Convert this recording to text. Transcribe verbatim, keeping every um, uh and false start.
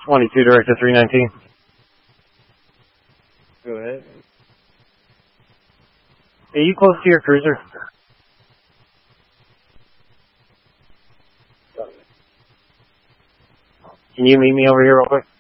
twenty-two, direct to three nineteen. Go ahead. Are you close to your cruiser? Can you meet me over here real quick?